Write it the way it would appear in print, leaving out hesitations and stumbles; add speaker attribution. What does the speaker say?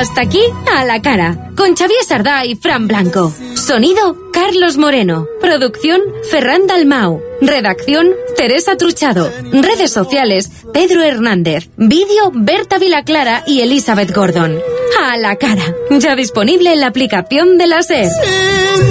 Speaker 1: Hasta aquí A la Cara, con Xavier Sardá y Fran Blanco. Sonido, Carlos Moreno. Producción, Ferran Dalmau. Redacción, Teresa Truchado. Redes sociales, Pedro Hernández. Vídeo, Berta Vilaclara y Elizabeth Gordon. A la Cara, ya disponible en la aplicación de la SER.